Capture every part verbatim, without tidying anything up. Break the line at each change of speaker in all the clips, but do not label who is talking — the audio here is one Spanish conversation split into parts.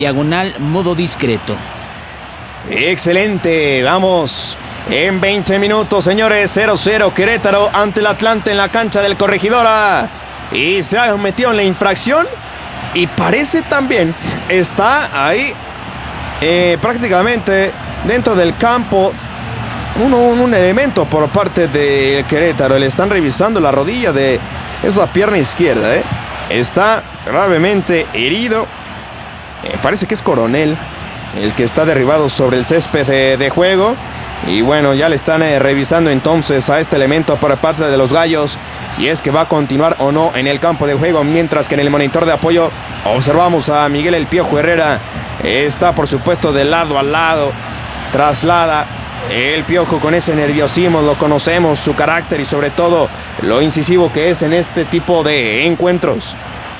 diagonal modo discreto.
Excelente, vamos en veinte minutos, señores. Cero cero Querétaro ante el Atlante en la cancha del Corregidora. Y se ha metido en la infracción. Y parece también está ahí eh, prácticamente dentro del campo un, un, un elemento por parte del Querétaro. Le están revisando la rodilla de esa pierna izquierda. ¿eh? Está gravemente herido. Eh, parece que es Coronel el que está derribado sobre el césped de, de juego. Y bueno, ya le están eh, revisando entonces a este elemento por parte de los Gallos, si es que va a continuar o no en el campo de juego. Mientras que en el monitor de apoyo observamos a Miguel El Piojo Herrera. Está por supuesto de lado a lado, traslada el Piojo con ese nerviosismo. Lo conocemos, su carácter y sobre todo lo incisivo que es en este tipo de encuentros.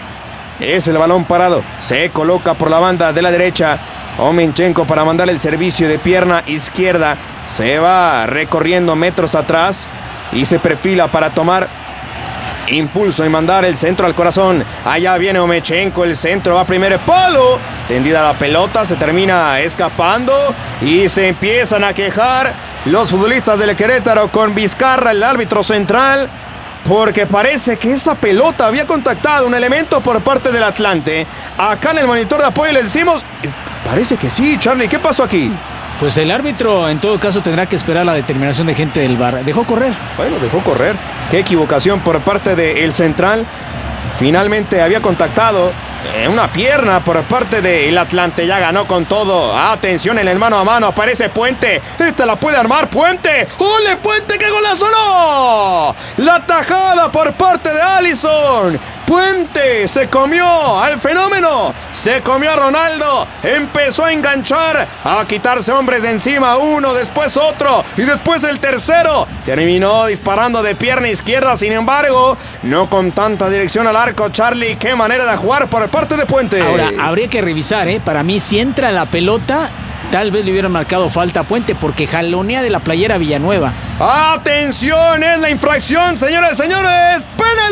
Es el balón parado, se coloca por la banda de la derecha Omenchenko para mandar el servicio de pierna izquierda. Se va recorriendo metros atrás y se perfila para tomar impulso y mandar el centro al corazón. Allá viene Omenchenko, el centro va primero, palo. Tendida la pelota, se termina escapando y se empiezan a quejar los futbolistas del Querétaro con Vizcarra, el árbitro central, porque parece que esa pelota había contactado un elemento por parte del Atlante. Acá en el monitor de apoyo les decimos, parece que sí, Charlie, ¿qué pasó aquí?
Pues el árbitro en todo caso tendrá que esperar la determinación de gente del V A R. Dejó correr.
Bueno, dejó correr. Qué equivocación por parte del central. Finalmente había contactado una pierna por parte del Atlante. Ya ganó con todo. Atención en el mano a mano. Aparece Puente. Esta la puede armar Puente. ¡Ole, Puente! ¡Qué golazo! ¡No! La tajada por parte de Alisson. Puente se comió al fenómeno, se comió a Ronaldo, empezó a enganchar, a quitarse hombres de encima, uno, después otro, y después el tercero, terminó disparando de pierna izquierda, sin embargo, no con tanta dirección al arco. Charlie, qué manera de jugar por parte de Puente.
Ahora, habría que revisar, ¿eh? Para mí, si entra la pelota, tal vez le hubieran marcado falta a Puente, porque jalonea de la playera Villanueva.
¡Atención! Es la infracción, señores y señores.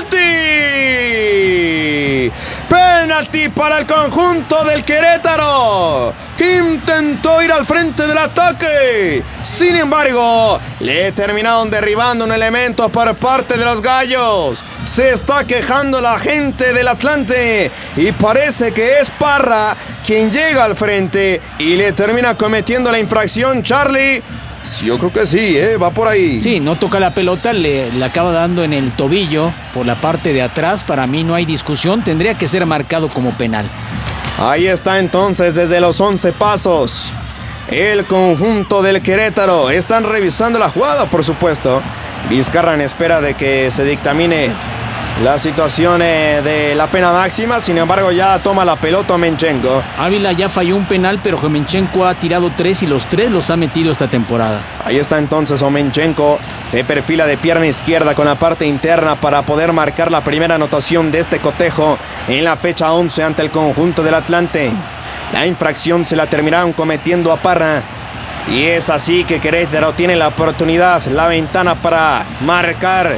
¡Penalti! ¡Penalti para el conjunto del Querétaro! Intentó ir al frente del ataque. Sin embargo, le terminaron derribando un elemento por parte de los Gallos. Se está quejando la gente del Atlante y parece que es Parra quien llega al frente y le termina cometiendo la infracción. Charlie, yo creo que sí, ¿eh? Va por ahí.
Sí, no toca la pelota, le, le acaba dando en el tobillo por la parte de atrás. Para mí no hay discusión, tendría que ser marcado como penal.
Ahí está entonces desde los once pasos el conjunto del Querétaro. Están revisando la jugada, por supuesto. Vizcarra en espera de que se dictamine la situación eh, de la pena máxima. Sin embargo, ya toma la pelota Omenchenko.
Ávila ya falló un penal, pero Omenchenko ha tirado tres y los tres los ha metido esta temporada.
Ahí está entonces Omenchenko. Se perfila de pierna izquierda con la parte interna para poder marcar la primera anotación de este cotejo en la fecha once ante el conjunto del Atlante. La infracción se la terminaron cometiendo a Parra. Y es así que Querétaro tiene la oportunidad, la ventana para marcar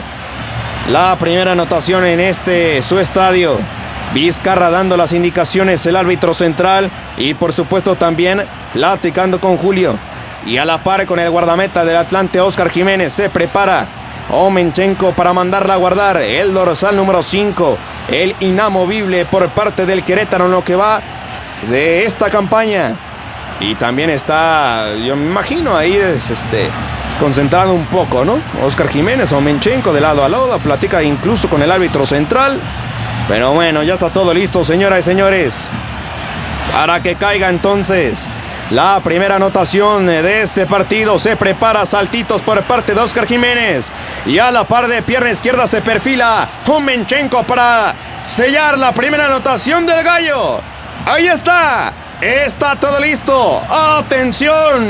la primera anotación en este su estadio. Vizcarra dando las indicaciones, el árbitro central, y por supuesto también platicando con Julio. Y a la par con el guardameta del Atlante, Oscar Jiménez, se prepara Omenchenko para mandarla a guardar. El dorsal número cinco, el inamovible por parte del Querétaro en lo que va de esta campaña. Y también está, yo me imagino ahí es, este, desconcentrado un poco, ¿no? Oscar Jiménez, Omenchenko de lado a lado, platica incluso con el árbitro central. Pero bueno, ya está todo listo, señoras y señores, para que caiga entonces la primera anotación de este partido. Se prepara saltitos por parte de Oscar Jiménez. Y a la par de pierna izquierda se perfila Omenchenko para sellar la primera anotación del Gallo. Ahí está. Está todo listo. ¡Atención!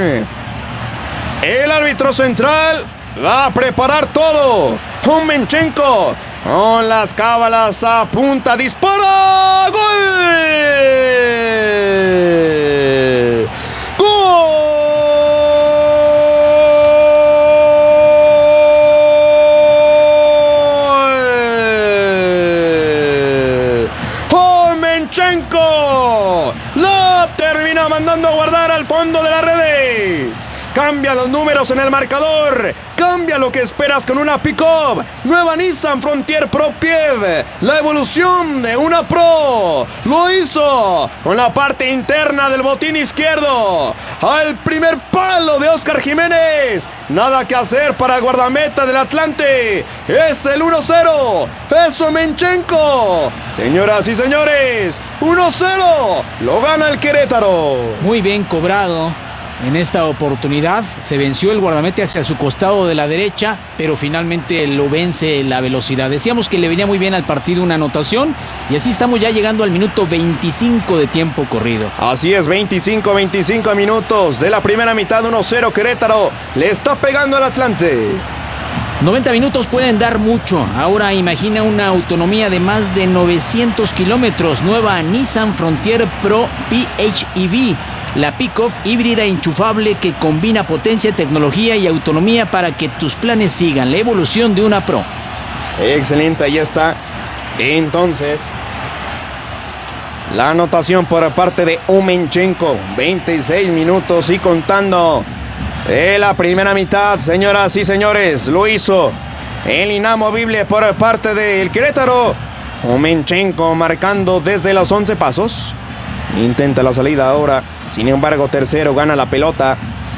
El árbitro central va a preparar todo. Omenchenko con las cábalas a punta. ¡Dispara! ¡Gol! ¡Gol! Omenchenko. La termina mandando a guardar al fondo de las redes. Cambia los números en el marcador. Cambia lo que esperas con una pick-up. Nueva Nissan Frontier Pro P I E V. La evolución de una Pro. Lo hizo con la parte interna del botín izquierdo. Al primer palo de Oscar Jiménez. Nada que hacer para el guardameta del Atlante. Es el uno cero. Peso Menchenko. Señoras y señores, uno cero. Lo gana el Querétaro.
Muy bien cobrado. En esta oportunidad se venció el guardameta hacia su costado de la derecha, pero finalmente lo vence la velocidad. Decíamos que le venía muy bien al partido una anotación y así estamos ya llegando al minuto veinticinco de tiempo corrido.
Así es, veinticinco veinticinco minutos de la primera mitad, uno cero Querétaro. Le está pegando al Atlante.
noventa minutos pueden dar mucho. Ahora imagina una autonomía de más de novecientos kilómetros. Nueva Nissan Frontier Pro P H E V. La pick-up híbrida enchufable que combina potencia, tecnología y autonomía para que tus planes sigan. La evolución de una Pro.
Excelente, ahí está. Entonces, la anotación por parte de Omenchenko. veintiséis minutos y contando. De la primera mitad, señoras y señores, lo hizo el inamovible por parte del Querétaro. Omenchenko marcando desde los once pasos. Intenta la salida ahora. Sin embargo, tercero gana la pelota.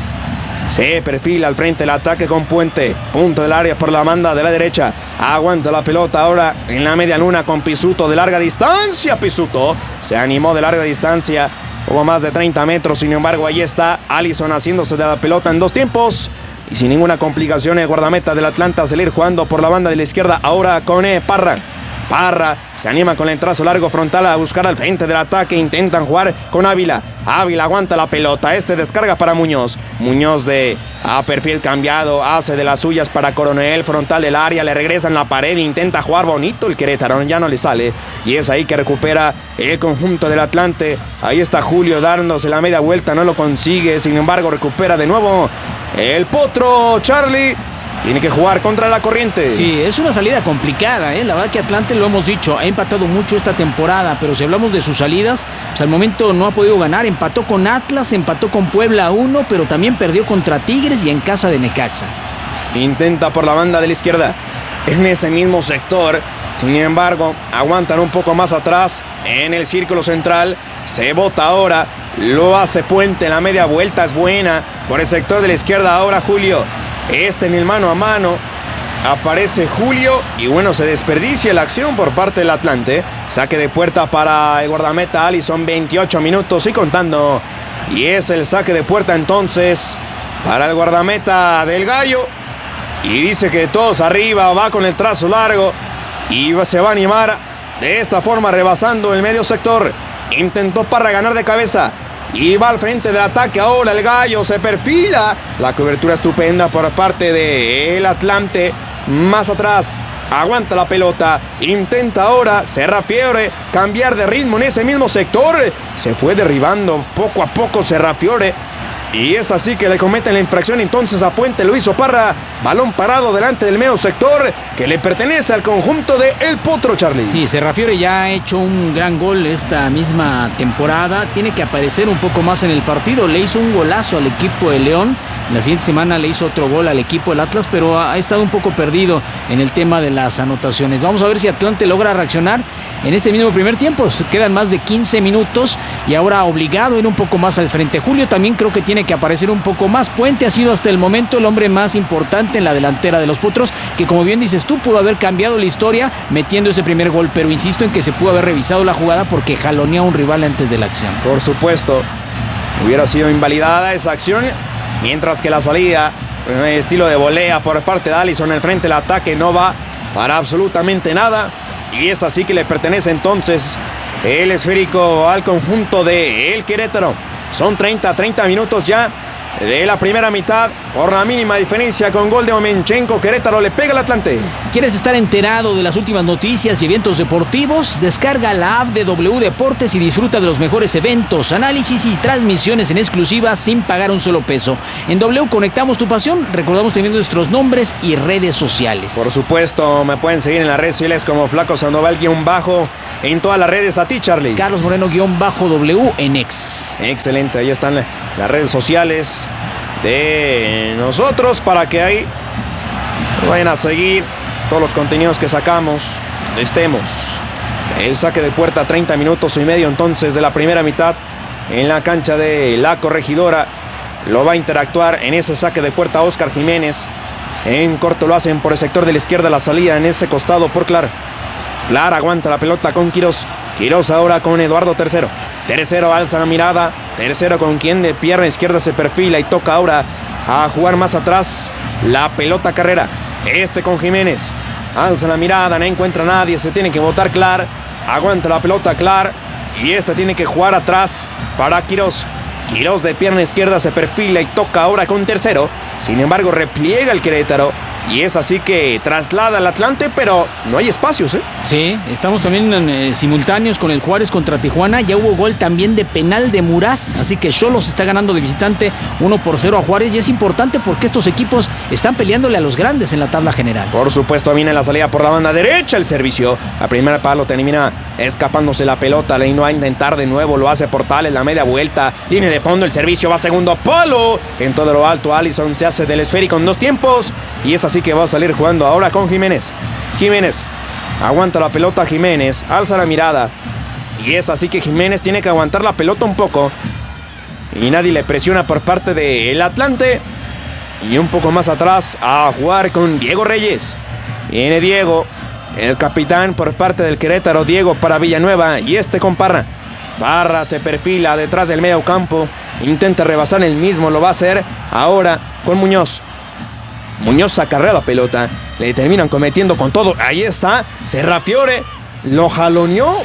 Se perfila al frente el ataque con Puente. Punto del área por la banda de la derecha. Aguanta la pelota ahora en la media luna con Pisuto de larga distancia. Pisuto se animó de larga distancia. Hubo más de treinta metros. Sin embargo, ahí está Allison haciéndose de la pelota en dos tiempos. Y sin ninguna complicación el guardameta del Atlanta a salir jugando por la banda de la izquierda. Ahora con eh, Parra. Parra se anima con el trazo largo frontal a buscar al frente del ataque. Intentan jugar con Ávila. Ávila aguanta la pelota. Este descarga para Muñoz. Muñoz de a perfil cambiado. Hace de las suyas para Coronel. Frontal del área. Le regresa en la pared. Intenta jugar bonito el Querétaro. Ya no le sale. Y es ahí que recupera el conjunto del Atlante. Ahí está Julio dándose la media vuelta. No lo consigue. Sin embargo, recupera de nuevo el Potro Charlie. Tiene que jugar contra la corriente.
Sí, es una salida complicada, ¿eh? La verdad que Atlante, lo hemos dicho, ha empatado mucho esta temporada, pero si hablamos de sus salidas, pues al momento no ha podido ganar. Empató con Atlas, empató con Puebla uno, pero también perdió contra Tigres y en casa de Necaxa.
Intenta por la banda de la izquierda, en ese mismo sector. Sin embargo, aguantan un poco más atrás en el círculo central. Se bota ahora, lo hace Puente, la media vuelta es buena. Por el sector de la izquierda ahora Julio. Este en el mano a mano. Aparece Julio y bueno, se desperdicia la acción por parte del Atlante. Saque de puerta para el guardameta Allison, veintiocho minutos y contando. Y es el saque de puerta entonces para el guardameta del Gallo. Y dice que todos arriba, va con el trazo largo y se va a animar de esta forma rebasando el medio sector. Intentó Parra ganar de cabeza. Y va al frente del ataque ahora el Gallo, se perfila. La cobertura estupenda por parte del Atlante. Más atrás, aguanta la pelota. Intenta ahora Serrafiore cambiar de ritmo en ese mismo sector. Se fue derribando poco a poco Serrafiore. Y es así que le cometen la infracción entonces a Puente. Lo hizo Parra. Balón parado delante del medio sector que le pertenece al conjunto de El Potro, Charlie.
Sí, Serrafiore ya ha hecho un gran gol esta misma temporada. Tiene que aparecer un poco más en el partido. Le hizo un golazo al equipo de León. La siguiente semana le hizo otro gol al equipo del Atlas, pero ha estado un poco perdido en el tema de las anotaciones. Vamos a ver si Atlante logra reaccionar en este mismo primer tiempo. Quedan más de quince minutos y ahora obligado a ir un poco más al frente. Julio también creo que tiene que aparecer un poco más. Puente ha sido hasta el momento el hombre más importante en la delantera de los Potros, que como bien dices tú, pudo haber cambiado la historia metiendo ese primer gol, pero insisto en que se pudo haber revisado la jugada porque jaloneó a un rival antes de la acción.
Por supuesto, hubiera sido invalidada esa acción, mientras que la salida, estilo de volea por parte de Allison, el frente del ataque no va para absolutamente nada. Y es así que le pertenece entonces el esférico al conjunto de El Querétaro. Son treinta, treinta minutos ya de la primera mitad, por la mínima diferencia con gol de Omenchenko. Querétaro le pega al Atlante.
¿Quieres estar enterado de las últimas noticias y eventos deportivos? Descarga la app de W Deportes y disfruta de los mejores eventos, análisis y transmisiones en exclusiva sin pagar un solo peso. En W conectamos tu pasión, recordamos teniendo nuestros nombres y redes sociales.
Por supuesto, me pueden seguir en las redes sociales como Flaco Sandoval guión bajo, en todas las redes. A ti, Charlie.
Carlos Moreno guión bajo W en X.
Excelente, ahí están las redes sociales de nosotros para que ahí vayan a seguir todos los contenidos que sacamos. Estemos. El saque de puerta, treinta minutos y medio entonces de la primera mitad en la cancha de la Corregidora. Lo va a interactuar en ese saque de puerta Oscar Jiménez. En corto lo hacen por el sector de la izquierda, la salida en ese costado por Clar. Clar aguanta la pelota con Quirós. Quirós ahora con Eduardo Tercero. Tercero alza la mirada. Tercero con quien de pierna izquierda se perfila y toca ahora a jugar más atrás. La pelota Carrera. Este con Jiménez. Alza la mirada, no encuentra a nadie. Se tiene que botar Clar. Aguanta la pelota Clar. Y este tiene que jugar atrás para Quirós. Quirós de pierna izquierda se perfila y toca ahora con Tercero. Sin embargo, repliega el Querétaro. Y es así que traslada al Atlante, pero no hay espacios, ¿eh?
Sí, estamos también en, eh, simultáneos con el Juárez contra Tijuana. Ya hubo gol también de penal de Murat. Así que Xolos está ganando de visitante uno por cero a Juárez. Y es importante porque estos equipos están peleándole a los grandes en la tabla general.
Por supuesto, viene la salida por la banda derecha. El servicio. A primer palo termina escapándose la pelota. Le va a intentar de nuevo. Lo hace Portales. La media vuelta. Línea de fondo. El servicio va a segundo palo. En todo lo alto, Allison se hace del esférico en dos tiempos. Y es así que va a salir jugando ahora con Jiménez. Jiménez aguanta la pelota. Jiménez alza la mirada. Y es así que Jiménez tiene que aguantar la pelota un poco. Y nadie le presiona por parte del Atlante. Y un poco más atrás a jugar con Diego Reyes. Viene Diego, el capitán por parte del Querétaro. Diego para Villanueva. Y este con Parra. Parra se perfila detrás del medio campo. Intenta rebasar el mismo. Lo va a hacer ahora con Muñoz. Muñoz acarrea la pelota. Le terminan cometiendo con todo. Ahí está. Serrafiore lo jaloneó.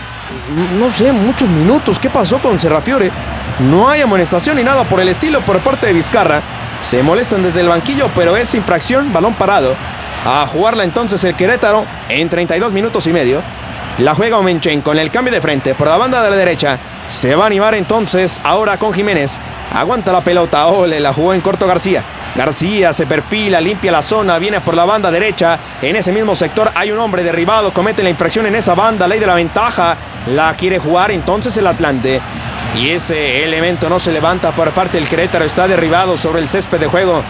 No sé, muchos minutos. ¿Qué pasó con Serrafiore? No hay amonestación ni nada por el estilo por parte de Vizcarra. Se molestan desde el banquillo, pero es infracción. Balón parado. A jugarla entonces el Querétaro en treinta y dos minutos y medio. La juega Omenchenko con el cambio de frente por la banda de la derecha. Se va a animar entonces ahora con Jiménez. Aguanta la pelota. Ole, la jugó en corto García. García se perfila, limpia la zona, viene por la banda derecha. En ese mismo sector hay un hombre derribado, comete la infracción en esa banda, ley de la ventaja. La quiere jugar entonces el Atlante. Y ese elemento no se levanta por parte del Querétaro, está derribado sobre el césped de juego.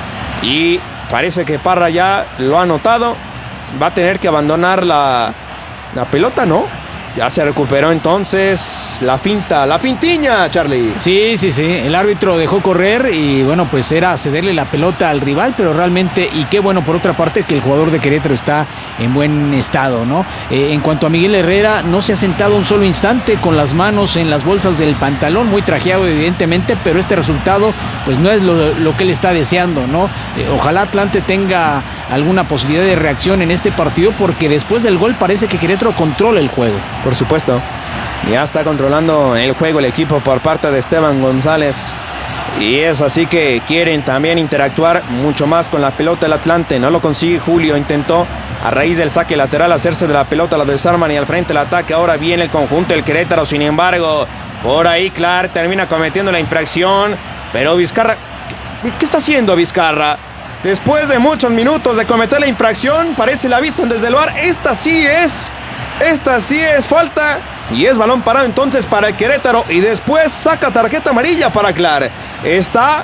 Y parece que Parra ya lo ha notado. Va a tener que abandonar la, la pelota, ¿no? Ya se recuperó entonces la finta, la fintiña, Charlie.
Sí, sí, sí. El árbitro dejó correr y bueno, pues era cederle la pelota al rival, pero realmente, y qué bueno por otra parte que el jugador de Querétaro está en buen estado, ¿no? Eh, en cuanto a Miguel Herrera, no se ha sentado un solo instante con las manos en las bolsas del pantalón, muy trajeado evidentemente, pero este resultado pues no es lo, lo que él está deseando, ¿no? Eh, ojalá Atlante tenga alguna posibilidad de reacción en este partido porque después del gol parece que Querétaro controla el juego.
Por supuesto, ya está controlando el juego el equipo por parte de Esteban González. Y es así que quieren también interactuar mucho más con la pelota del Atlante. No lo consigue Julio, intentó a raíz del saque lateral hacerse de la pelota, la desarman y al frente el ataque. Ahora viene el conjunto del Querétaro, sin embargo, por ahí Clar termina cometiendo la infracción. Pero Vizcarra, ¿qué está haciendo Vizcarra? Después de muchos minutos de cometer la infracción, parece la avisan desde el V A R. Esta sí es... Esta sí es falta y es balón parado entonces para el Querétaro y después saca tarjeta amarilla para Clar. Está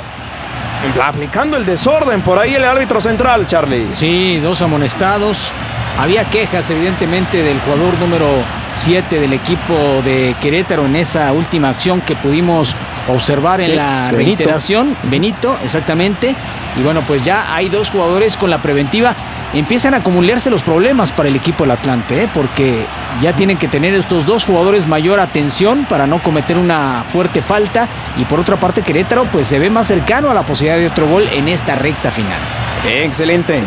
aplicando el desorden por ahí el árbitro central, Charlie.
Sí, dos amonestados. Había quejas evidentemente del jugador número siete del equipo de Querétaro en esa última acción que pudimos observar en sí, la Benito. reiteración. Benito, exactamente. Y bueno, pues ya hay dos jugadores con la preventiva. Empiezan a acumularse los problemas para el equipo del Atlante, ¿eh? Porque ya tienen que tener estos dos jugadores mayor atención para no cometer una fuerte falta. Y por otra parte Querétaro pues se ve más cercano a la posibilidad de otro gol en esta recta final.
Excelente.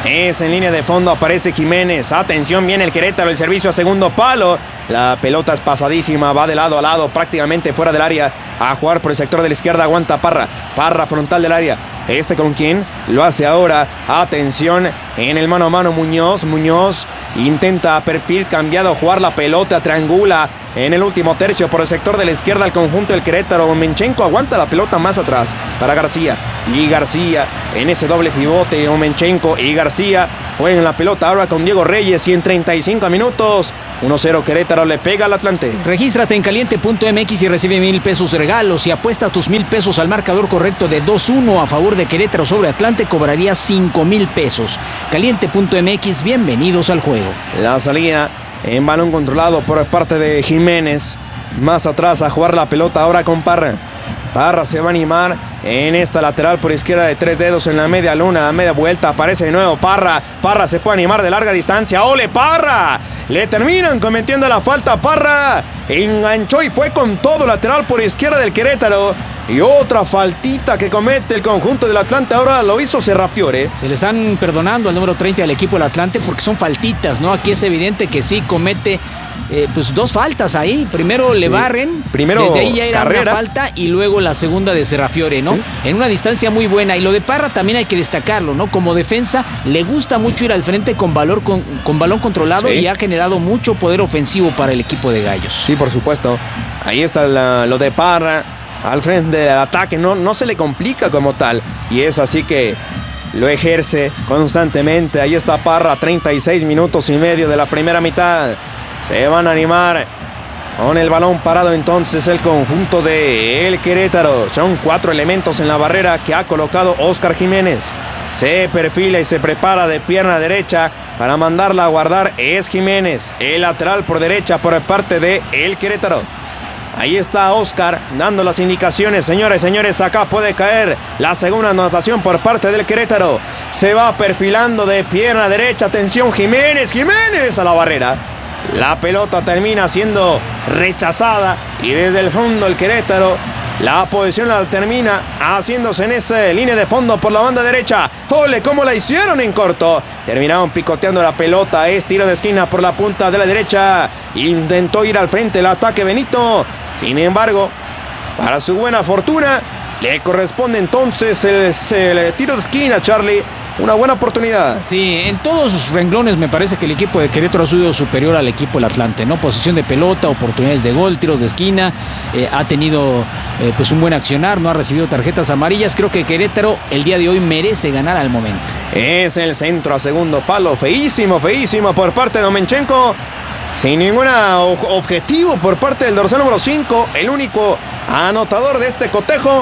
Es en línea de fondo, aparece Jiménez. Atención, viene el Querétaro, el servicio a segundo palo. La pelota es pasadísima, va de lado a lado, prácticamente fuera del área. A jugar por el sector de la izquierda, aguanta Parra. Parra frontal del área. ¿Este con quién? Lo hace ahora. Atención, en el mano a mano Muñoz. Muñoz intenta a perfil cambiado jugar la pelota, triangula en el último tercio por el sector de la izquierda al conjunto del Querétaro. Omenchenko aguanta la pelota más atrás para García. Y García en ese doble pivote. Omenchenko y García juegan la pelota ahora con Diego Reyes y en treinta y cinco minutos uno cero Querétaro le pega al Atlante.
Regístrate en caliente punto m x y recibe mil pesos regalos. Si apuestas tus mil pesos al marcador correcto de dos uno a favor de Querétaro sobre Atlante, cobrarías cinco mil pesos. caliente punto m x, bienvenidos al juego.
La salida en balón controlado por parte de Jiménez. Más atrás a jugar la pelota ahora con Parra. Parra se va a animar en esta lateral por izquierda de tres dedos en la media luna, la media vuelta, aparece de nuevo Parra. Parra se puede animar de larga distancia. ¡Ole, Parra! Le terminan cometiendo la falta a Parra. Enganchó y fue con todo lateral por izquierda del Querétaro. Y otra faltita que comete el conjunto del Atlante. Ahora lo hizo Serrafiore.
Se le están perdonando al número treinta del equipo del Atlante porque son faltitas, ¿no? Aquí es evidente que sí comete eh, pues dos faltas ahí. Primero sí. le barren.
Primero
desde ahí ya era
carrera.
una falta y luego la segunda de Serrafiore, ¿no? Sí. En una distancia muy buena. Y lo de Parra también hay que destacarlo, ¿no? Como defensa le gusta mucho ir al frente con, valor, con, con balón controlado sí. y ha generado mucho poder ofensivo para el equipo de Gallos.
Sí, por supuesto. Ahí está la, lo de Parra. Al frente del ataque no, no se le complica como tal. Y es así que lo ejerce constantemente. Ahí está Parra, treinta y seis minutos y medio de la primera mitad. Se van a animar con el balón parado entonces el conjunto de el Querétaro. Son cuatro elementos en la barrera que ha colocado Óscar Jiménez. Se perfila y se prepara de pierna derecha para mandarla a guardar. Es Jiménez, el lateral por derecha por parte de el Querétaro. Ahí está Óscar dando las indicaciones. Señores, señores, acá puede caer la segunda anotación por parte del Querétaro. Se va perfilando de pierna derecha. Atención, Jiménez, Jiménez a la barrera. La pelota termina siendo rechazada y desde el fondo el Querétaro la posición la termina haciéndose en esa línea de fondo por la banda derecha. ¡Ole, cómo la hicieron en corto! Terminaron picoteando la pelota. Es tiro de esquina por la punta de la derecha. Intentó ir al frente el ataque Benito. Sin embargo, para su buena fortuna, le corresponde entonces el, el tiro de esquina, Charlie. Una buena oportunidad.
Sí, en todos sus renglones me parece que el equipo de Querétaro ha sido superior al equipo del Atlante, ¿no? Posición de pelota, oportunidades de gol, tiros de esquina, eh, ha tenido eh, pues un buen accionar, no ha recibido tarjetas amarillas. Creo que Querétaro el día de hoy merece ganar al momento.
Es el centro a segundo palo, feísimo, feísimo por parte de Omenchenko. Sin ningún objetivo por parte del dorsal número cinco, el único anotador de este cotejo.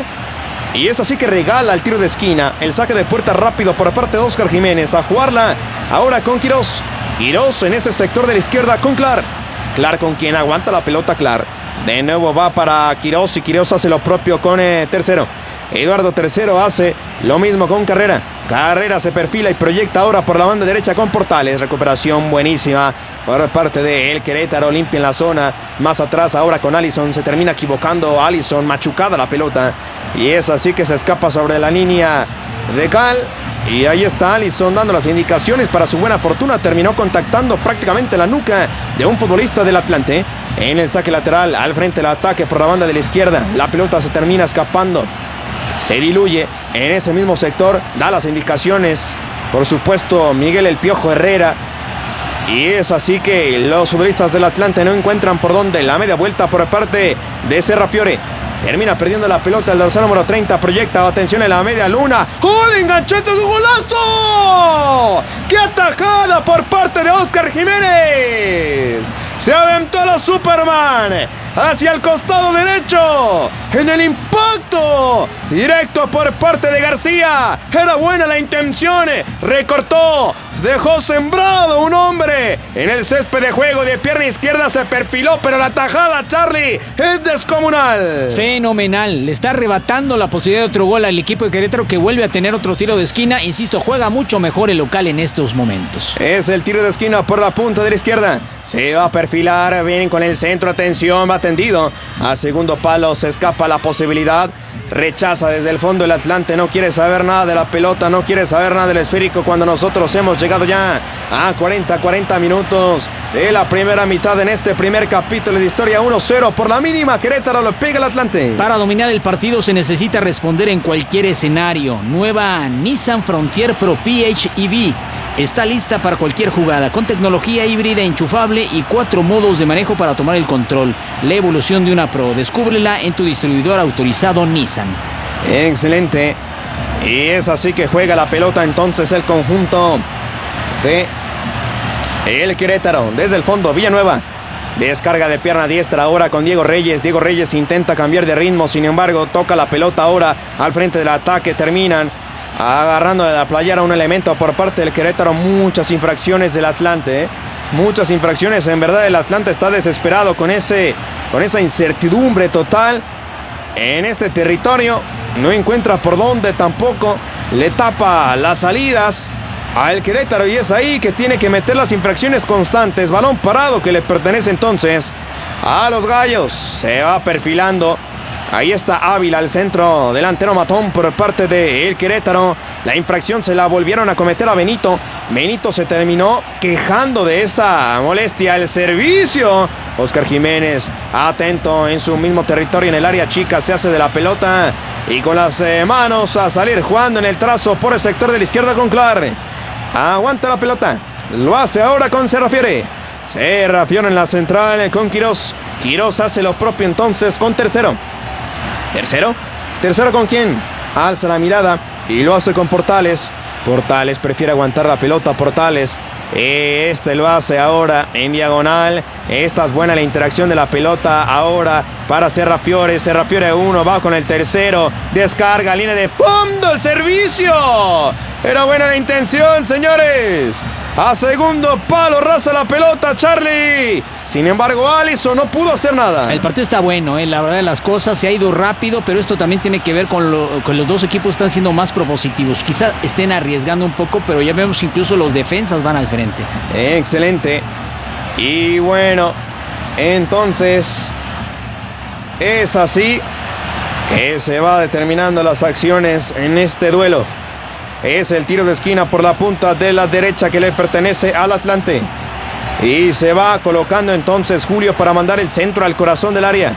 Y es así que regala el tiro de esquina. El saque de puerta rápido por parte de Óscar Jiménez. A jugarla ahora con Quirós. Quirós en ese sector de la izquierda con Clar. Clar con quien aguanta la pelota Clar. De nuevo va para Quirós y Quirós hace lo propio con eh, Tercero. Eduardo Tercero hace lo mismo con Carrera. Carrera se perfila y proyecta ahora por la banda derecha con Portales. Recuperación buenísima por parte de el Querétaro. Limpia en la zona. Más atrás ahora con Allison. Se termina equivocando Allison. Machucada la pelota. Y es así que se escapa sobre la línea de Cal. Y ahí está Allison dando las indicaciones. Para su buena fortuna terminó contactando prácticamente la nuca de un futbolista del Atlante. En el saque lateral al frente del ataque por la banda de la izquierda. La pelota se termina escapando. Se diluye en ese mismo sector. Da las indicaciones, por supuesto, Miguel El Piojo Herrera. Y es así que los futbolistas del Atlante no encuentran por dónde. La media vuelta por parte de Serrafiore. Termina perdiendo la pelota el dorsal número treinta. Proyecta, atención en la media luna. ¡Gol! ¡Enganchete su golazo! ¡Qué atajada por parte de Óscar Jiménez! Se aventó la Superman hacia el costado derecho. En el impacto directo por parte de García. Era buena la intención. Recortó. Dejó sembrado un hombre en el césped de juego. De pierna izquierda se perfiló, pero la tajada, Charlie, es descomunal.
Fenomenal. Le está arrebatando la posibilidad de otro gol al equipo de Querétaro, que vuelve a tener otro tiro de esquina. Insisto, juega mucho mejor el local en estos momentos.
Es el tiro de esquina por la punta de la izquierda. Se va a perfilar, vienen con el centro, atención, va tendido. A segundo palo se escapa la posibilidad. Rechaza desde el fondo el Atlante, no quiere saber nada de la pelota, no quiere saber nada del esférico, cuando nosotros hemos llegado ya a cuarenta, cuarenta minutos de la primera mitad en este primer capítulo de Historia. Uno cero por la mínima, Querétaro lo pega el Atlante.
Para dominar el partido se necesita responder en cualquier escenario. Nueva Nissan Frontier Pro P H E V está lista para cualquier jugada, con tecnología híbrida enchufable y cuatro modos de manejo para tomar el control. La evolución de una Pro, descúbrela en tu distribuidor autorizado Nissan.
Excelente. Y es así que juega la pelota entonces el conjunto de el Querétaro. Desde el fondo, Villanueva. Descarga de pierna diestra ahora con Diego Reyes. Diego Reyes intenta cambiar de ritmo, sin embargo toca la pelota ahora al frente del ataque. Terminan agarrando de la playera un elemento por parte del Querétaro. Muchas infracciones del Atlante, ¿eh? Muchas infracciones. En verdad el Atlante está desesperado con, ese, con esa incertidumbre total en este territorio. No encuentra por dónde, tampoco le tapa las salidas al Querétaro, y es ahí que tiene que meter las infracciones constantes. Balón parado que le pertenece entonces a los Gallos. Se va perfilando. Ahí está Ávila, el centro delantero matón por parte de el Querétaro. La infracción se la volvieron a cometer a Benito. Benito se terminó quejando de esa molestia. El servicio. Oscar Jiménez, atento en su mismo territorio, en el área chica, se hace de la pelota y con las eh, manos a salir jugando en el trazo por el sector de la izquierda con Clark. Aguanta la pelota. Lo hace ahora con Serrafiore. Serrafiore en la central con Quirós. Quirós hace lo propio entonces con Tercero. ¿Tercero? ¿Tercero con quién? Alza la mirada y lo hace con Portales. Portales prefiere aguantar la pelota. Portales. Este lo hace ahora en diagonal. Esta es buena la interacción de la pelota ahora para Serrafiore. Serrafiore uno, va con el tercero. Descarga, línea de fondo, el servicio. Era buena la intención, señores. A segundo palo raza la pelota, Charlie. Sin embargo, Alisson no pudo hacer nada.
El partido está bueno, ¿eh? La verdad de las cosas, se ha ido rápido, pero esto también tiene que ver con, lo, con los dos equipos están siendo más propositivos. Quizás estén arriesgando un poco, pero ya vemos que incluso los defensas van al frente.
Excelente. Y bueno, entonces es así que se va determinando las acciones en este duelo. Es el tiro de esquina por la punta de la derecha que le pertenece al Atlante. Y se va colocando entonces Julio para mandar el centro al corazón del área.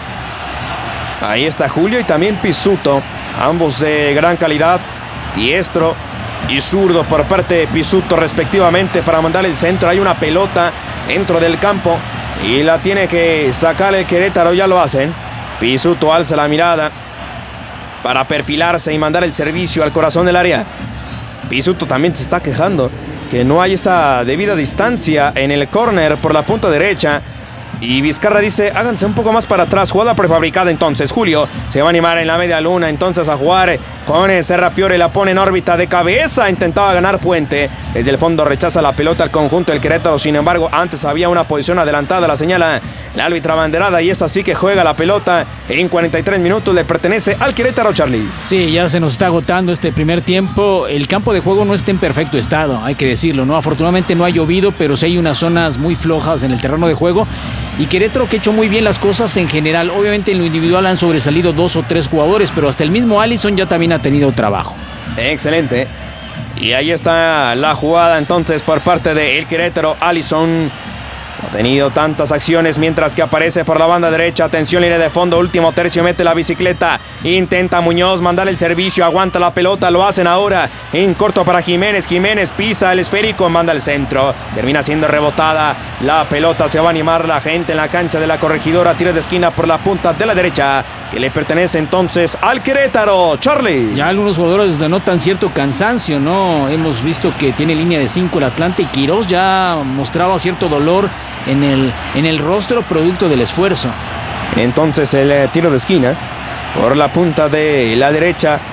Ahí está Julio y también Pizzuto. Ambos de gran calidad. Diestro y zurdo por parte de Pizzuto respectivamente para mandar el centro. Hay una pelota dentro del campo y la tiene que sacar el Querétaro. Ya lo hacen. Pizzuto alza la mirada para perfilarse y mandar el servicio al corazón del área. Pizzuto también se está quejando que no hay esa debida distancia en el córner por la punta derecha. Y Vizcarra dice, háganse un poco más para atrás. Jugada prefabricada entonces. Julio se va a animar en la media luna entonces a jugar con Serrafiore. La pone en órbita de cabeza. Intentaba ganar Puente. Desde el fondo rechaza la pelota al conjunto del Querétaro. Sin embargo, antes había una posición adelantada. La señala la árbitra banderada. Y es así que juega la pelota. En cuarenta y tres minutos le pertenece al Querétaro, Charlie.
Sí, ya se nos está agotando este primer tiempo. El campo de juego no está en perfecto estado, hay que decirlo, ¿no? Afortunadamente no ha llovido, pero sí hay unas zonas muy flojas en el terreno de juego. Y Querétaro que ha hecho muy bien las cosas en general. Obviamente en lo individual han sobresalido dos o tres jugadores, pero hasta el mismo Alisson ya también ha tenido trabajo.
Excelente. Y ahí está la jugada entonces por parte de el Querétaro. Alisson no ha tenido tantas acciones mientras que aparece por la banda derecha. Atención, línea de fondo, último tercio, mete la bicicleta. Intenta Muñoz mandar el servicio, aguanta la pelota, lo hacen ahora en corto para Jiménez. Jiménez pisa el esférico, manda el centro. Termina siendo rebotada la pelota, se va a animar la gente en la cancha de la Corregidora. Tiro de esquina por la punta de la derecha que le pertenece entonces al Querétaro, Charlie.
Ya algunos jugadores denotan cierto cansancio, ¿no? Hemos visto que tiene línea de cinco el Atlante y Quirós ya mostraba cierto dolor en el, en el rostro producto del esfuerzo.
Entonces el eh, tiro de esquina por la punta de la derecha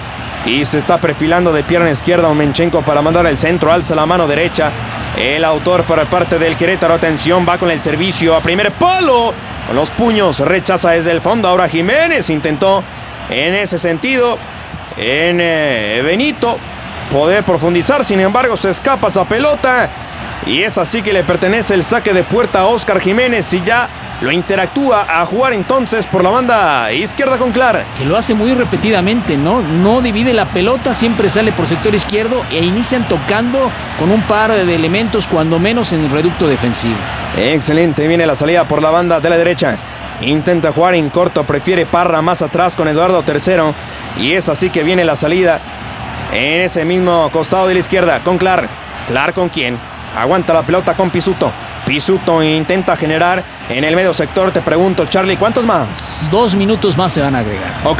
Y se está perfilando de pierna izquierda Omenchenko para mandar el centro. Alza la mano derecha. El autor para parte del Querétaro. Atención, va con el servicio a primer palo. Con los puños, rechaza desde el fondo. Ahora Jiménez intentó en ese sentido. En eh, Benito poder profundizar. Sin embargo, se escapa esa pelota. Y es así que le pertenece el saque de puerta a Óscar Jiménez. Y ya lo interactúa a jugar entonces por la banda izquierda con Clar.
Que lo hace muy repetidamente, ¿no? No divide la pelota, siempre sale por sector izquierdo e inician tocando con un par de elementos, cuando menos en el reducto defensivo.
Excelente, viene la salida por la banda de la derecha. Intenta jugar en corto, prefiere Parra más atrás con Eduardo Tercero. Y es así que viene la salida en ese mismo costado de la izquierda con Clar. ¿Clar con quién? Aguanta la pelota con Pisuto. Pisuto intenta generar en el medio sector. Te pregunto, Charlie, ¿cuántos más?
Dos minutos más se van a agregar.
Ok.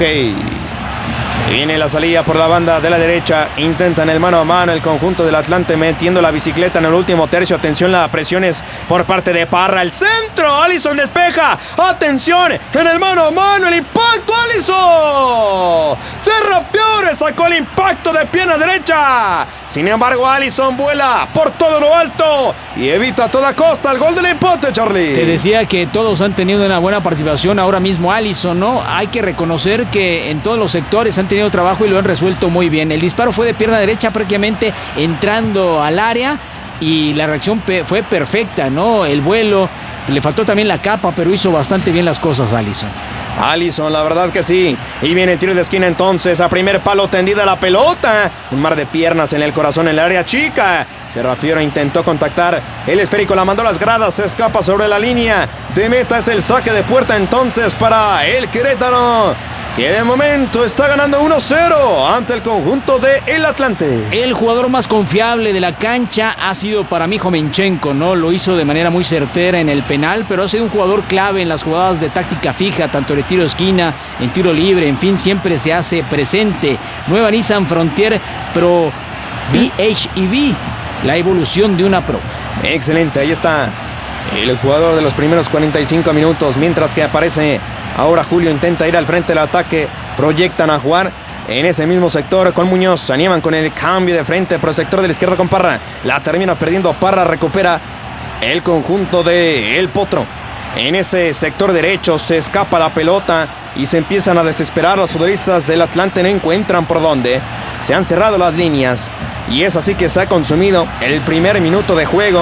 Viene la salida por la banda de la derecha. Intentan el mano a mano el conjunto del Atlante metiendo la bicicleta en el último tercio. Atención, la presión es por parte de Parra. El centro, Alisson despeja. Atención, en el mano a mano el impacto, Alisson. Serrafiore sacó el impacto de pierna derecha. Sin embargo, Alisson vuela por todo lo alto y evita a toda costa el gol del empate, Charlie.
Te decía que todos han tenido una buena participación. Ahora mismo Alisson, ¿no? Hay que reconocer que en todos los sectores han tenido trabajo y lo han resuelto muy bien. El disparo fue de pierna derecha, prácticamente entrando al área, y la reacción pe- fue perfecta, ¿no? El vuelo, le faltó también la capa, pero hizo bastante bien las cosas Alisson.
Alisson, la verdad que sí. Y viene el tiro de esquina entonces. A primer palo tendida la pelota. Un mar de piernas en el corazón en el área chica. Serrafiore intentó contactar el esférico. La mandó a las gradas. Se escapa sobre la línea de meta. Es el saque de puerta entonces para el Querétaro, que de momento está ganando uno cero ante el conjunto de el Atlante.
El jugador más confiable de la cancha ha sido para mí Omenchenko, ¿no? Lo hizo de manera muy certera en el penal, pero ha sido un jugador clave en las jugadas de táctica fija, tanto de tiro de esquina, en tiro libre, en fin, siempre se hace presente. Nueva Nissan Frontier Pro P H E V, la evolución de una Pro.
Excelente, ahí está el jugador de los primeros cuarenta y cinco minutos, mientras que aparece ahora Julio. Intenta ir al frente del ataque, proyectan a jugar en ese mismo sector con Muñoz. Se animan con el cambio de frente por el sector de la izquierda con Parra. La termina perdiendo Parra, recupera el conjunto de El Potro. En ese sector derecho se escapa la pelota y se empiezan a desesperar. Los futbolistas del Atlante no encuentran por dónde. Se han cerrado las líneas y es así que se ha consumido el primer minuto de juego.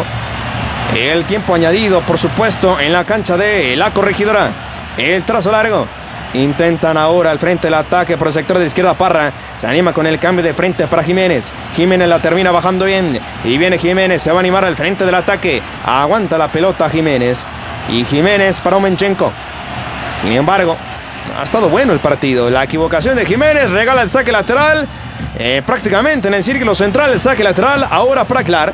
El tiempo añadido, por supuesto, en la cancha de la Corregidora. El trazo largo. Intentan ahora al frente del ataque por el sector de izquierda. Parra se anima con el cambio de frente para Jiménez. Jiménez la termina bajando bien. Y viene Jiménez, se va a animar al frente del ataque. Aguanta la pelota Jiménez. Y Jiménez para Omenchenko. Sin embargo, ha estado bueno el partido. La equivocación de Jiménez regala el saque lateral. Eh, prácticamente en el círculo central el saque lateral. Ahora para Clar.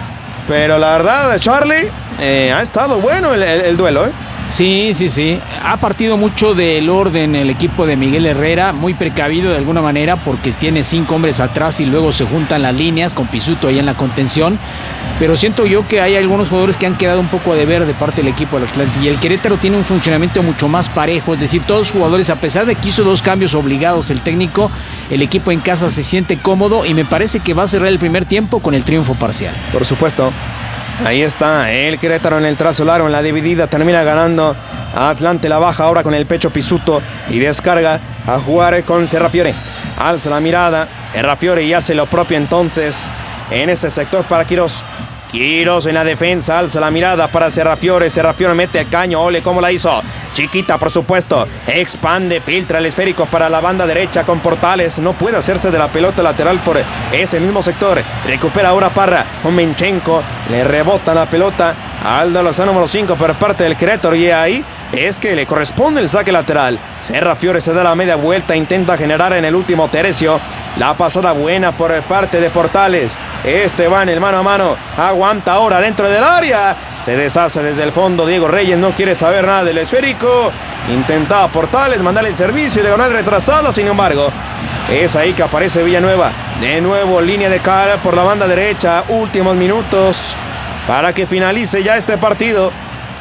Pero la verdad, Charlie, eh, ha estado bueno el, el, el duelo, ¿eh?
Sí, sí, sí. Ha partido mucho del orden el equipo de Miguel Herrera, muy precavido de alguna manera porque tiene cinco hombres atrás y luego se juntan las líneas con Pisuto ahí en la contención. Pero siento yo que hay algunos jugadores que han quedado un poco a deber de parte del equipo del Atlante. Y el Querétaro tiene un funcionamiento mucho más parejo, es decir, todos los jugadores, a pesar de que hizo dos cambios obligados el técnico, el equipo en casa se siente cómodo y me parece que va a cerrar el primer tiempo con el triunfo parcial.
Por supuesto. Ahí está el Querétaro en el trazo largo, en la dividida, termina ganando a Atlante. La baja ahora con el pecho Pisuto y descarga a jugar con Serrafiore. Alza la mirada, Serrafiore y hace lo propio entonces en ese sector para Quirós. Quirós en la defensa, alza la mirada para Serrafiore. Serrafiore mete el caño, ole cómo la hizo. Chiquita, por supuesto. Expande, filtra el esférico para la banda derecha con Portales. No puede hacerse de la pelota lateral por ese mismo sector. Recupera ahora Parra. Omenchenko le rebota la pelota a Aldo Lozano, número cinco, por parte del Querétaro. Y ahí es que le corresponde el saque lateral. Serrafiore se da la media vuelta, intenta generar en el último tercio. La pasada buena por parte de Portales. Este va en el mano a mano. Aguanta ahora dentro del área. Se deshace desde el fondo. Diego Reyes no quiere saber nada del esférico. Intentaba Portales mandarle el servicio y diagonal retrasada. Sin embargo, es ahí que aparece Villanueva. De nuevo línea de cara por la banda derecha. Últimos minutos para que finalice ya este partido.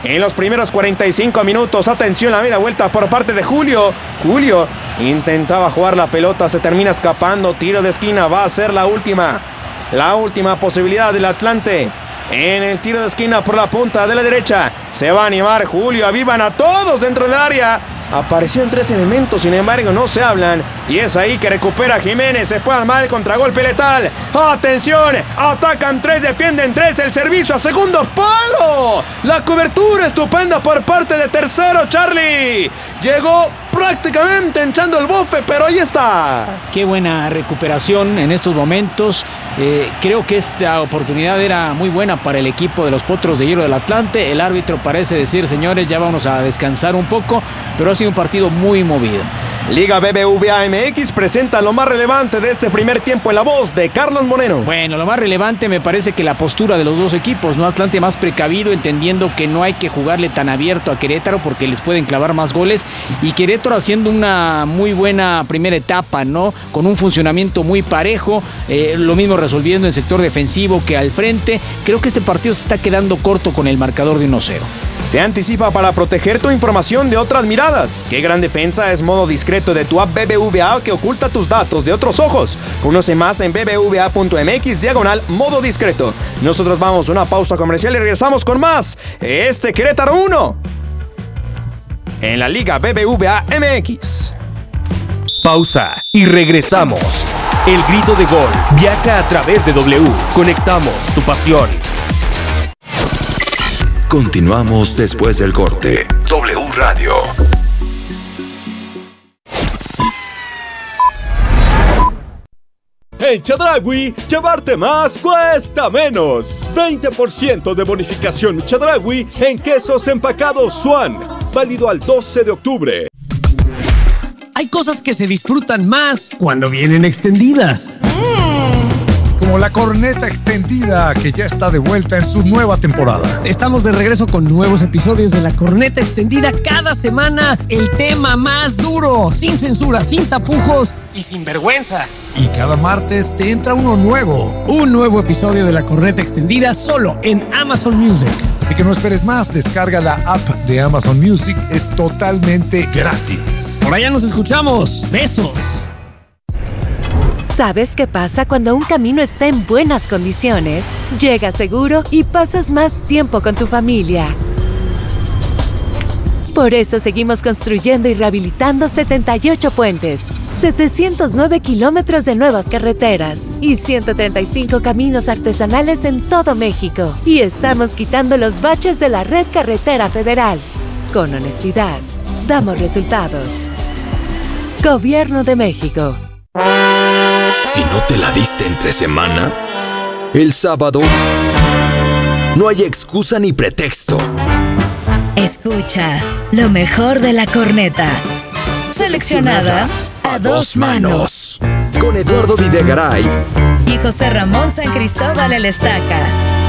en los primeros cuarenta y cinco minutos. Atención, la media vuelta por parte de Julio. Julio intentaba jugar la pelota, se termina escapando. Tiro de esquina, va a ser la última. La última posibilidad del Atlante. En el tiro de esquina por la punta de la derecha. Se va a animar Julio. Avivan a todos dentro del área. Aparecieron tres elementos, sin embargo no se hablan. Y es ahí que recupera Jiménez. Se fue al mal, contragolpe letal. ¡Atención! Atacan tres, defienden tres. El servicio a segundo palo. La cobertura estupenda por parte de tercero, Charlie. Llegó prácticamente hinchando el bofe, pero ahí está.
Qué buena recuperación en estos momentos. Eh, creo que esta oportunidad era muy buena para el equipo de los Potros de Hierro del Atlante. El árbitro parece decir, señores, ya vamos a descansar un poco, pero ha sido un partido muy movido.
Liga B B V A M X presenta lo más relevante de este primer tiempo en la voz de Carlos Moreno.
Bueno, lo más relevante me parece que la postura de los dos equipos, ¿no? Atlante más precavido, entendiendo que no hay que jugarle tan abierto a Querétaro porque les pueden clavar más goles, y Querétaro haciendo una muy buena primera etapa, ¿no? Con un funcionamiento muy parejo, eh, lo mismo resolviendo el sector defensivo que al frente. Creo que este partido se está quedando corto con el marcador de uno cero.
Se anticipa para proteger tu información de otras miradas. Qué gran defensa es modo discreto de tu app B B V A que oculta tus datos de otros ojos. Conoce más en b b v a punto m x diagonal modo discreto. Nosotros vamos a una pausa comercial y regresamos con más. Este Querétaro uno en la Liga B B V A M X.
Pausa y regresamos. El grito de gol viaja a través de W. Conectamos tu pasión.
Continuamos después del corte. W Radio.
En Chedraui, llevarte más cuesta menos. veinte por ciento de bonificación Chedraui en quesos empacados Swan. Válido al doce de octubre.
Hay cosas que se disfrutan más cuando vienen extendidas.
Mm. Como la corneta extendida, que ya está de vuelta en su nueva temporada.
Estamos de regreso con nuevos episodios de la corneta extendida cada semana. El tema más duro, sin censura, sin tapujos y sin vergüenza.
Y cada martes te entra uno nuevo.
Un nuevo episodio de la corneta extendida solo en Amazon Music.
Así que no esperes más, descarga la app de Amazon Music, es totalmente gratis.
Por allá nos escuchamos. Besos.
¿Sabes qué pasa cuando un camino está en buenas condiciones? Llegas seguro y pasas más tiempo con tu familia. Por eso seguimos construyendo y rehabilitando setenta y ocho puentes, setecientos nueve kilómetros de nuevas carreteras y ciento treinta y cinco caminos artesanales en todo México. Y estamos quitando los baches de la red carretera federal. Con honestidad, damos resultados. Gobierno de México.
Si no te la diste entre semana, el sábado no hay excusa ni pretexto.
Escucha lo mejor de la corneta. Seleccionada a dos manos.
Con Eduardo Videgaray
y José Ramón San Cristóbal el Estaca.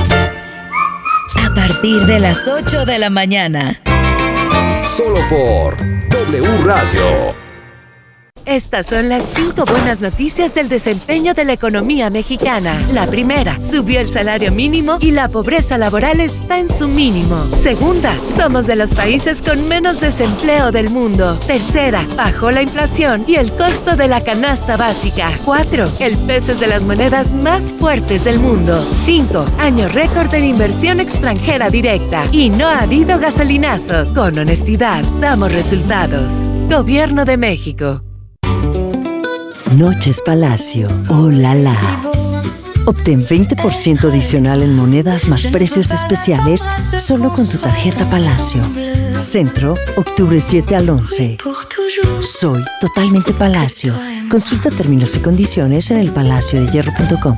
A partir de las ocho de la mañana.
Solo por W Radio.
Estas son las cinco buenas noticias del desempeño de la economía mexicana. La primera, subió el salario mínimo y la pobreza laboral está en su mínimo. Segunda, somos de los países con menos desempleo del mundo. Tercera, bajó la inflación y el costo de la canasta básica. Cuatro, el peso es de las monedas más fuertes del mundo. Cinco, año récord de inversión extranjera directa. Y no ha habido gasolinazos. Con honestidad, damos resultados. Gobierno de México.
Noches Palacio. ¡Oh, la la! Obtén veinte por ciento adicional en monedas más precios especiales solo con tu tarjeta Palacio. Centro, octubre siete al once. Soy totalmente Palacio. Consulta términos y condiciones en el palacio de hierro punto com.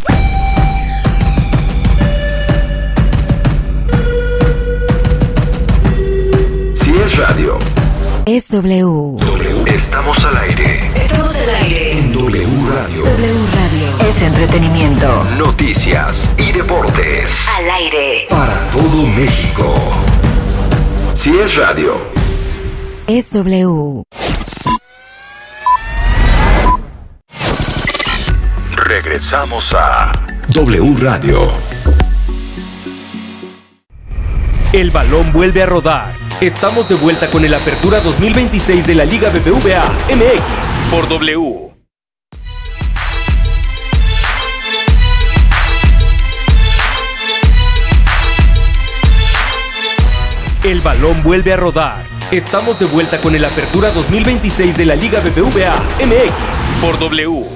Si es radio,
es W.
W. Estamos al aire.
Estamos al aire.
En W Radio.
W Radio.
Es entretenimiento.
Noticias y deportes.
Al aire.
Para todo México. Si es radio,
es W.
Regresamos a W Radio.
El balón vuelve a rodar. Estamos de vuelta con el Apertura dos mil veintiséis de la Liga B B V A M X por W. El balón vuelve a rodar. Estamos de vuelta con el Apertura dos mil veintiséis de la Liga B B V A M X por W.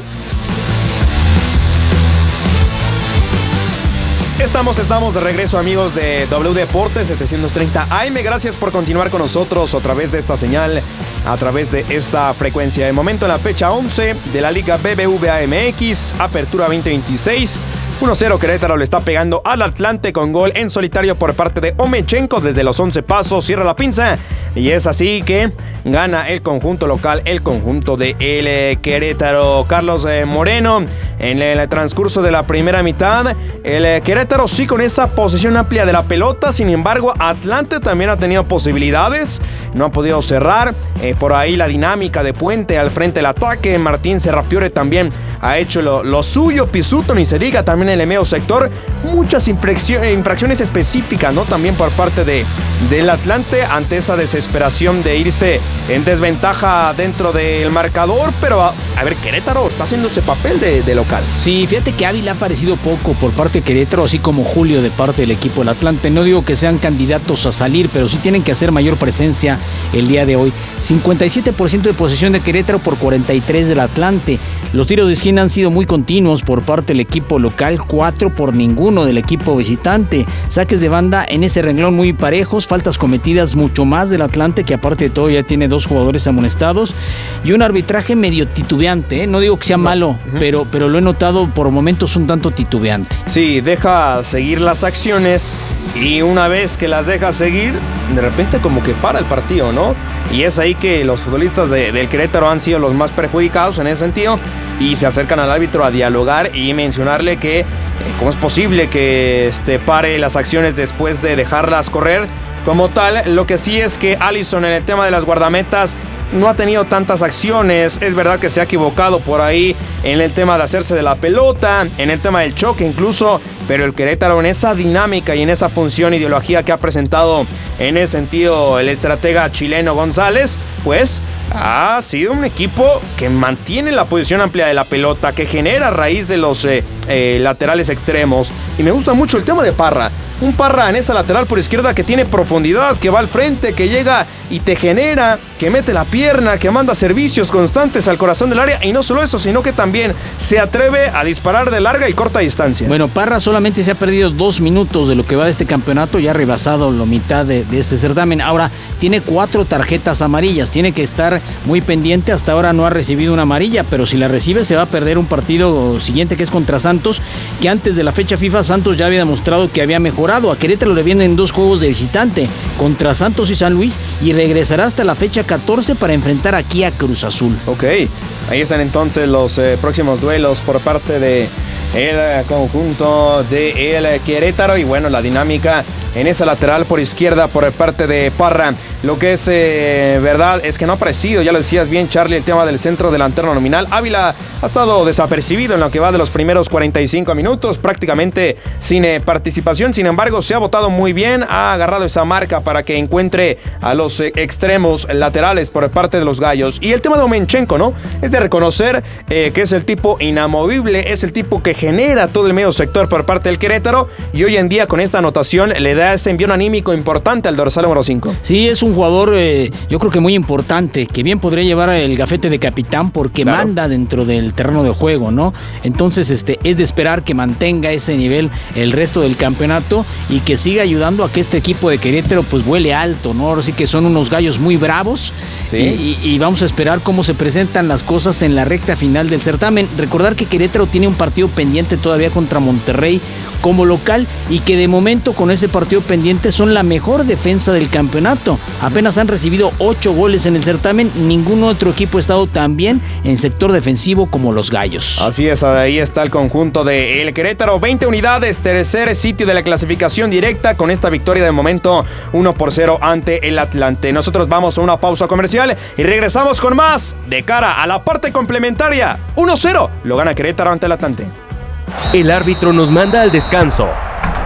Estamos, estamos de regreso, amigos de W Deportes setecientos treinta A M. Gracias por continuar con nosotros a través de esta señal, a través de esta frecuencia. De momento en la fecha once de la Liga B B V A M X, Apertura veinte veintiséis. uno cero Querétaro le está pegando al Atlante con gol en solitario por parte de Omechenko desde los once pasos, cierra la pinza y es así que gana el conjunto local, el conjunto de el Querétaro. Carlos eh, Moreno, en el transcurso de la primera mitad, el eh, Querétaro sí con esa posesión amplia de la pelota, sin embargo Atlante también ha tenido posibilidades, no ha podido cerrar, eh, por ahí la dinámica de Puente al frente del ataque, Martín Serrafiore también ha hecho lo, lo suyo, Pisuto ni se diga, también en el medio sector, muchas infracciones específicas, ¿no? También por parte de, del Atlante ante esa desesperación de irse en desventaja dentro del marcador, pero a, a ver, Querétaro está haciendo ese papel de, de local.
Sí, fíjate que Ávila ha aparecido poco por parte de Querétaro, así como Julio de parte del equipo del Atlante. No digo que sean candidatos a salir, pero sí tienen que hacer mayor presencia el día de hoy. cincuenta y siete por ciento de posesión de Querétaro por cuarenta y tres del Atlante. Los tiros de esquina han sido muy continuos por parte del equipo local, cuatro por ninguno del equipo visitante. Saques de banda en ese renglón muy parejos, faltas cometidas mucho más del Atlante, que aparte de todo ya tiene dos jugadores amonestados, y un arbitraje medio titubeante, ¿eh? No digo que sea no. malo, uh-huh. pero, pero lo he notado por momentos un tanto titubeante.
Sí, deja seguir las acciones y una vez que las deja seguir, de repente como que para el partido, ¿no? Y es ahí que los futbolistas de, del Querétaro han sido los más perjudicados en ese sentido y se acercan al árbitro a dialogar y mencionarle que eh, cómo es posible que este, pare las acciones después de dejarlas correr como tal. Lo que sí es que Alisson en el tema de las guardametas no ha tenido tantas acciones, es verdad que se ha equivocado por ahí en el tema de hacerse de la pelota, en el tema del choque incluso, pero el Querétaro en esa dinámica y en esa función ideología que ha presentado en ese sentido el estratega chileno González, pues ha sido un equipo que mantiene la posición amplia de la pelota, que genera a raíz de los eh, eh, laterales extremos, y me gusta mucho el tema de Parra. Un Parra en esa lateral por izquierda que tiene profundidad, que va al frente, que llega y te genera, que mete la pierna, que manda servicios constantes al corazón del área, y no solo eso, sino que también se atreve a disparar de larga y corta distancia.
Bueno, Parra solamente se ha perdido dos minutos de lo que va de este campeonato, ya ha rebasado la mitad de, de este certamen. Ahora tiene cuatro tarjetas amarillas, tiene que estar muy pendiente, hasta ahora no ha recibido una amarilla, pero si la recibe se va a perder un partido siguiente que es contra Santos, que antes de la fecha FIFA Santos ya había demostrado que había mejorado. A Querétaro le vienen dos juegos de visitante contra Santos y San Luis y regresará hasta la fecha catorce para enfrentar aquí a Cruz Azul.
Ok, ahí están entonces los eh, próximos duelos por parte de el conjunto de el Querétaro y bueno, la dinámica en esa lateral por izquierda por parte de Parra. Lo que es eh, verdad es que no ha aparecido, ya lo decías bien Charlie, el tema del centro delantero nominal. Ávila ha estado desapercibido en lo que va de los primeros cuarenta y cinco minutos, prácticamente sin eh, participación. Sin embargo, se ha votado muy bien, ha agarrado esa marca para que encuentre a los eh, extremos laterales por parte de los gallos. Y el tema de Omechenko, ¿no? Es de reconocer eh, que es el tipo inamovible, es el tipo que genera todo el medio sector por parte del Querétaro, y hoy en día con esta anotación le da ese envío anímico importante al dorsal número cinco.
Sí, es un jugador eh, yo creo que muy importante, que bien podría llevar el gafete de capitán porque claro, manda dentro del terreno de juego, ¿no? Entonces este, es de esperar que mantenga ese nivel el resto del campeonato y que siga ayudando a que este equipo de Querétaro pues vuele alto, ¿no? Ahora sí que son unos gallos muy bravos, ¿sí? y, y, y vamos a esperar cómo se presentan las cosas en la recta final del certamen. Recordar que Querétaro tiene un partido pendiente todavía contra Monterrey como local y que de momento con ese partido pendiente son la mejor defensa del campeonato. Apenas han recibido ocho goles en el certamen, ningún otro equipo ha estado tan bien en sector defensivo como los gallos.
Así es, ahí está el conjunto de el Querétaro, veinte unidades, tercer sitio de la clasificación directa con esta victoria de momento uno por cero ante el Atlante. Nosotros vamos a una pausa comercial y regresamos con más de cara a la parte complementaria. uno cero lo gana Querétaro ante el Atlante.
El árbitro nos manda al descanso.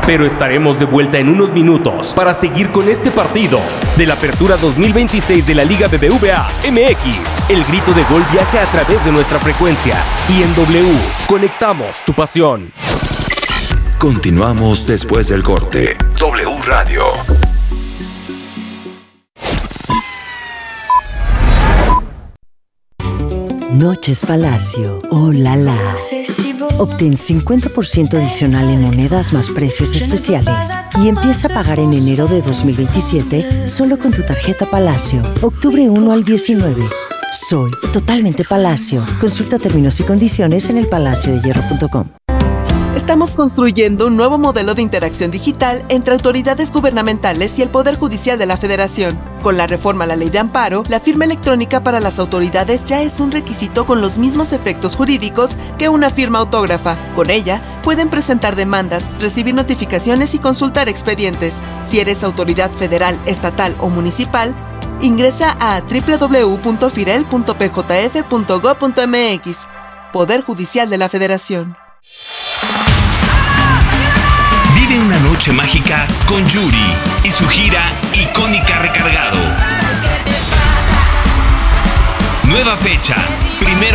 Pero estaremos de vuelta en unos minutos para seguir con este partido de la Apertura dos mil veintiséis de la Liga B B V A M X. El grito de gol viaja a través de nuestra frecuencia y en W conectamos tu pasión.
Continuamos después del corte. W Radio.
Noches Palacio. Oh la la. Obtén cincuenta por ciento adicional en monedas más precios especiales y empieza a pagar en enero de dos mil veintisiete solo con tu tarjeta Palacio. Octubre uno al diecinueve. Soy totalmente Palacio. Consulta términos y condiciones en el palacio de hierro punto com.
Estamos construyendo un nuevo modelo de interacción digital entre autoridades gubernamentales y el Poder Judicial de la Federación. Con la reforma a la Ley de Amparo, la firma electrónica para las autoridades ya es un requisito con los mismos efectos jurídicos que una firma autógrafa. Con ella, pueden presentar demandas, recibir notificaciones y consultar expedientes. Si eres autoridad federal, estatal o municipal, ingresa a doble u doble u doble u punto firel punto p j f punto gob punto m x. Poder Judicial de la Federación.
Vive una noche mágica con Yuri y su gira Icónica Recargado. Nueva fecha, primero